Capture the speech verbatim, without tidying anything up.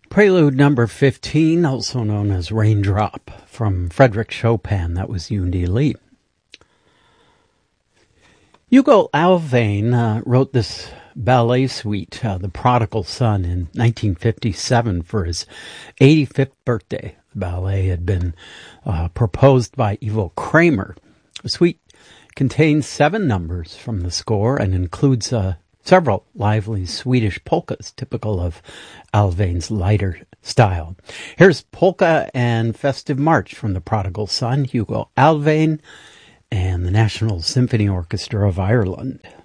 Prelude number fifteen, also known as Raindrop, from Frédéric Chopin. That was Yoon D. Lee. Hugo Alvain uh, wrote this ballet suite, uh, The Prodigal Son, in nineteen fifty-seven for his eighty-fifth birthday. The ballet had been uh, proposed by Ivo Kramer. The suite contains seven numbers from the score and includes uh, several lively Swedish polkas, typical of Alvain's lighter style. Here's Polka and Festive March from The Prodigal Son, Hugo Alvain, and the National Symphony Orchestra of Ireland.